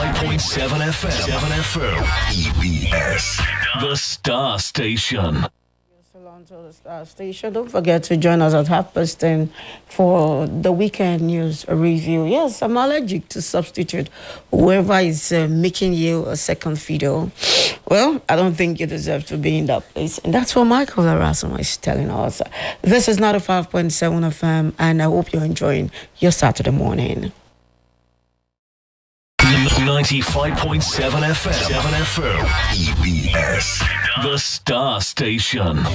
95.7 FM. 7FM. EBS. The Star Station. To the Star Station. Don't forget to join us at 10:30 for the weekend news review. Yes, I'm allergic to substitute. Whoever is making you a second video, well, I don't think you deserve to be in that place. And that's what Michael Erasmus is telling us. This is 95.7 FM, and I hope you're enjoying your Saturday morning. 95.7 FM. 7FM. EBS. The Star Station.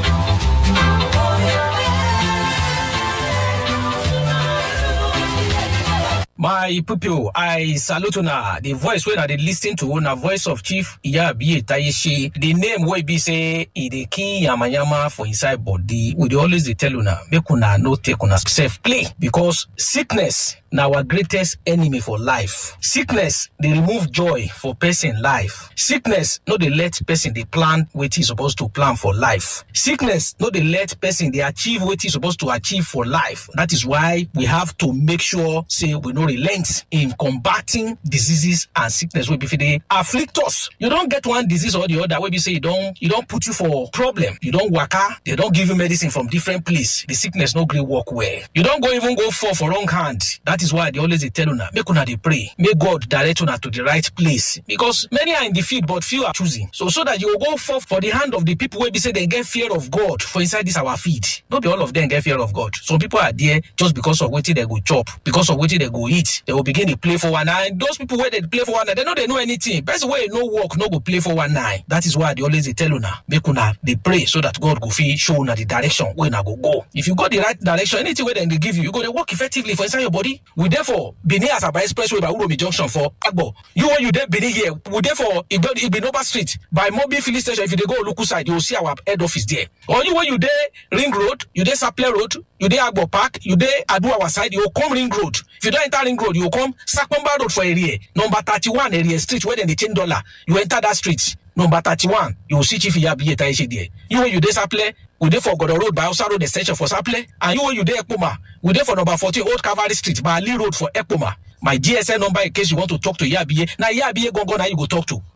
My people, I salute una. The voice when I listen to una voice of Chief Iyabi Tayeshi. The name wey be say e dey king yamayama for inside body. We dey always dey tell una make una no take una self play because sickness na our greatest enemy for life. Sickness dey remove joy for person life. Sickness no dey let person dey plan wetin he supposed to plan for life. Sickness no dey let person dey achieve wetin he supposed to achieve for life. That is why we have to make sure say we no relent in combating diseases and sickness wey be dey afflict us. You don't get one disease or the other wey be say you don't put you for problem. You don't waka, they don't give you medicine from different place. The sickness no gree work well. You don't even go for wrong hand. That is why they always dey tell una make una dey pray. May God direct una to the right place because many are in the field but few are choosing. So that you will go for the hand of the people wey be say they get fear of God for inside this our feed. Not be all of them get fear of God. Some people are there just because of wetin they go chop, because of wetin they go eat. They will begin to play for 1-9. Those people where they play for 1-9, they know anything. Person where no work, no go play for 1-9. That is why they always tell una make una they pray so that God go fit show una the direction where una go. If you go the right direction, anything where they give you, you go to work effectively for inside your body. We therefore Benin Asaba Expressway by Uromi Junction for Agbo. You when you there Benin here, we therefore Ibenoba Street by Mobi Filling Station. If you go Oluku side, you will see our head office there. Or you when you there Ring Road, you there Saple Road, you there Agbo Park, you there Adu our side, you will come Ring Road. If you don't enter Ring Road, you will come Sakpamba Road for area. Number 31 area street where they $10. You enter that street. Number 31, you will see Chief Iyabi Tayeshi there. You when you there Saple, we there for Godo Road by Osa Road extension for Saple. And you when you there Ekpoma, we there for number 40 Old Cavalry Street by Ali Road for Ekpoma. My GSN number in case you want to talk to Iyabi. Now Iyabi go now you go talk to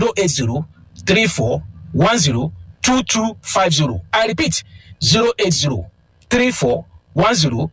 080-3410-2250. I repeat 080-3410-2250.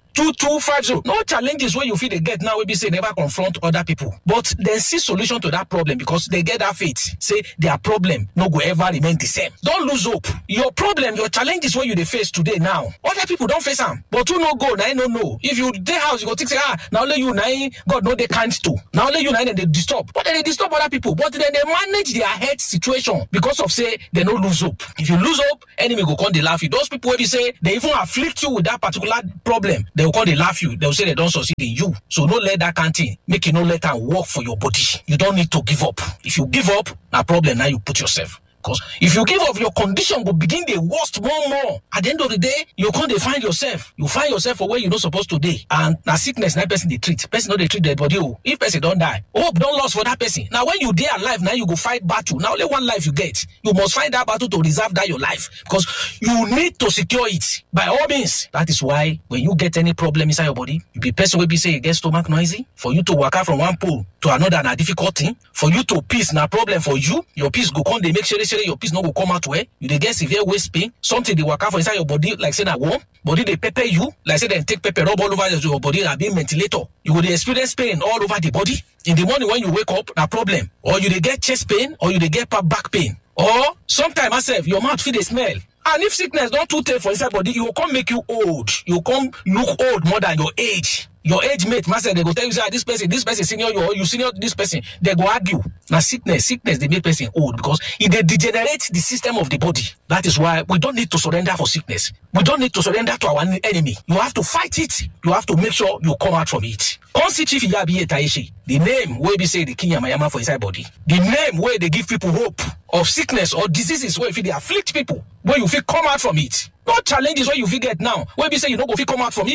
No challenges where you feel they get now will be say never confront other people. But they see solution to that problem because they get that faith. Say their problem no go ever remain the same. Don't lose hope. Your problem, your challenges where you they face today now. Other people don't face them. But you no go, now no know. If you dey house, you go think say, now only you now God know they can't to. Now only you now they disturb. But then they disturb other people. But then they manage their health situation because of say they no lose hope. If you lose hope, enemy go come they laugh you. Those people where you say they even afflict you with that particular problem. They will call they laugh you. They will say they don't succeed in you. So no let that kind of thing make you no let them work for your body. You don't need to give up. If you give up, a problem now you put yourself. Because if you give up, your condition will begin the worst more. At the end of the day, you can't find yourself. You find yourself for where you're not supposed to be. And now sickness, now person they treat. Person not they treat their body. If person don't die, hope don't lose for that person. Now when you dey alive, now you go fight battle. Now only one life you get. You must find that battle to reserve that your life. Because you need to secure it by all means. That is why when you get any problem inside your body, you be person will be say you get stomach noisy. For you to walk out from one pole to another na difficult thing. For you to peace na problem for you. Your peace go come they make sure your peace no go come out where you dey get severe waist pain, something they work out for inside your body like say na warm body they pepper you like say they take pepper rub all over your body like being ventilator. You will experience pain all over the body. In the morning when you wake up, na problem. Or you dey get chest pain or you dey get back pain. Or sometimes myself your mouth feel the smell. And if sickness don't too take for inside body, it will come make you old. You come look old more than your age. Your age mate, master, they go tell you, say, this person senior you, or you senior this person. They go argue. Now sickness, they make person old because it they degenerate the system of the body. That is why we don't need to surrender for sickness. We don't need to surrender to our enemy. You have to fight it. You have to make sure you come out from it. Consi Chief Iyabi Tayeshi, the name where we say the king yamayama for inside body. The name where they give people hope of sickness or diseases where if they afflict people, where you feel come out from it. No challenges where you feel get now, where we say you don't go feel come out from it.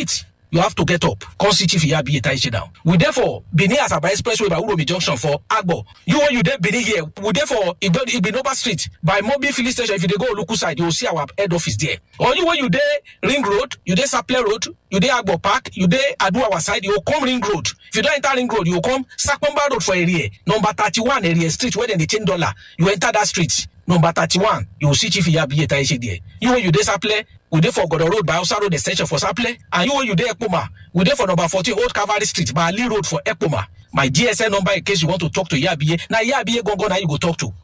you have to get up. Come see Chief Iyabiye Taishi now. We therefore Benin Asaba Expressway by Uromi Junction for Agbo. You when you there Benin here, we therefore Igbinoba Street by Mobi Filling Station. If you dey go Oluku side, you will see our head office there. Or you when you there Ring Road, you there Saple Road, you there Agbo Park, you there Aduawa side, you will come Ring Road. If you don't enter Ring Road, you will come Sakpamba Road for area. Number 31 area street where they change dollar. You enter that street. Number 31, you will see Chief Iyabiye Taishi there. You when you there Saple, we there for Godo Road by Hausa Road extension for Saple. And you when you there Ekpoma, we there for number 40 Old Cavalry Street by Ali Road for Ekpoma. My GSN number in case you want to talk to Iyabiye. Now Iyabiye go now you go talk to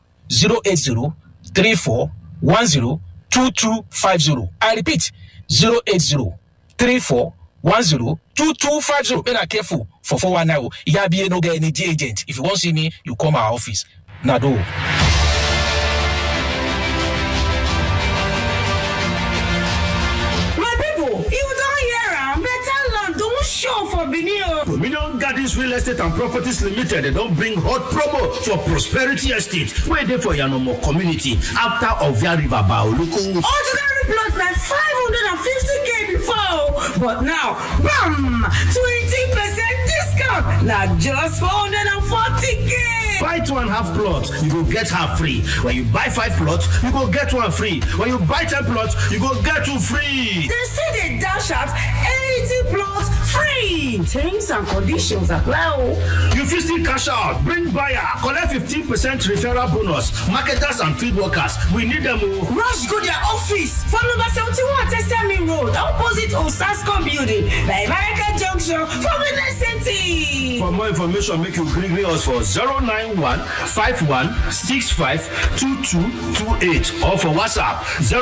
080-3410-2250. I repeat, 080-3410-2250. Be careful for 419. Iyabiye no get any agent. If you want to see me, you come our office. Nado. Dominion Gardens Real Estate and Properties Limited, they don't bring hot promo for Prosperity Estate. Where they for Yanomo community after Ovia River Baoluku. Ordinary plots like 550k before, but now, bam, 20% discount. Now just 440k. Buy 2.5 plots, you go get half free. When you buy 5 plots, you go get 1 free. When you buy 10 plots, you go get 2 free. They say they dash out 80 plots free. Terms and conditions apply. You fit still cash out, bring buyer, collect 15% referral bonus. Marketers and field workers, we need them. Rush go their office for number 71 Tesemi Road, opposite Osasco Building, by American Junction, for Benin City. For more information, make you bring us for 091-5165-2228 or for WhatsApp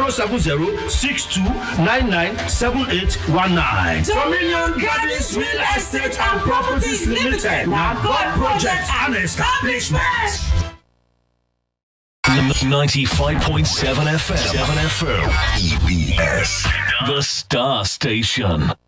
070-6299-7819. Dominion Gardens Real Estate and Properties Limited. Now God project and establishment. 95.7 FM. 7 FM. EBS. The Star Station.